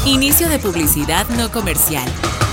Inicio de publicidad no comercial.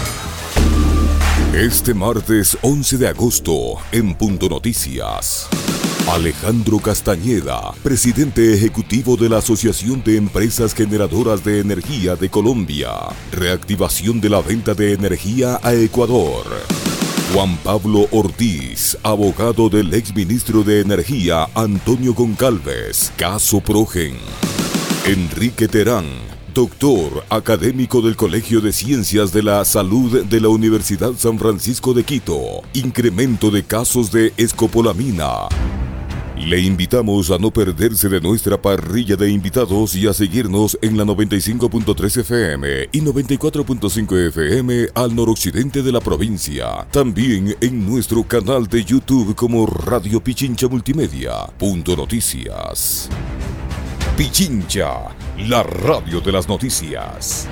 Este martes 11 de agosto, en Punto Noticias, Alejandro Castañeda, presidente ejecutivo de la Asociación de Empresas Generadoras de Energía de Colombia. Reactivación de la venta de energía a Ecuador. Juan Pablo Ortiz, abogado del exministro de Energía Antonio Goncalves, caso Progen. Enrique Terán, doctor académico del Colegio de Ciencias de la Salud de la Universidad San Francisco de Quito. Incremento de casos de escopolamina. Le invitamos a no perderse de nuestra parrilla de invitados y a seguirnos en la 95.3 FM y 94.5 FM al noroccidente de la provincia. También en nuestro canal de YouTube como Radio Pichincha Multimedia. Punto Noticias. Pichincha, la radio de las noticias.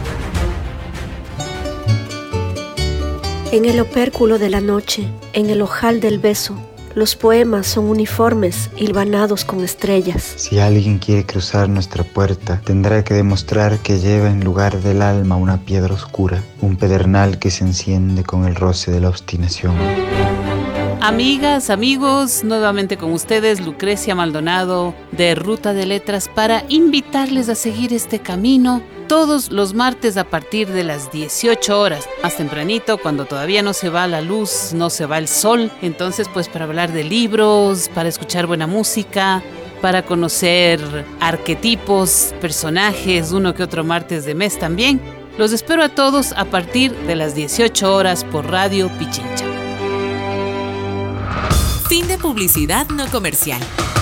En el opérculo de la noche, en el ojal del beso, los poemas son uniformes, hilvanados con estrellas. Si alguien quiere cruzar nuestra puerta, tendrá que demostrar que lleva en lugar del alma una piedra oscura, un pedernal que se enciende con el roce de la obstinación. Amigas, amigos, nuevamente con ustedes Lucrecia Maldonado de Ruta de Letras para invitarles a seguir este camino todos los martes a partir de las 18 horas, más tempranito, cuando todavía no se va la luz, no se va el sol. Entonces, pues para hablar de libros, para escuchar buena música, para conocer arquetipos, personajes, uno que otro martes de mes también. Los espero a todos a partir de las 18 horas por Radio Pichincha. Fin de publicidad no comercial.